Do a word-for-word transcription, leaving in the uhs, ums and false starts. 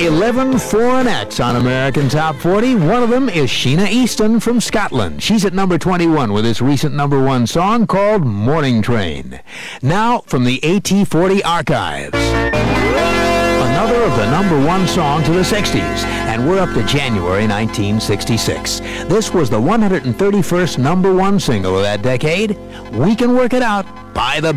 eleven, four, and X on American Top forty. One of them is Sheena Easton from Scotland. She's at number twenty-one with this recent number one song called Morning Train. Now, from the A T forty archives, another of the number one songs of the sixties, and we're up to January nineteen sixty-six. This was the one hundred thirty-first number one single of that decade. We Can Work It Out by the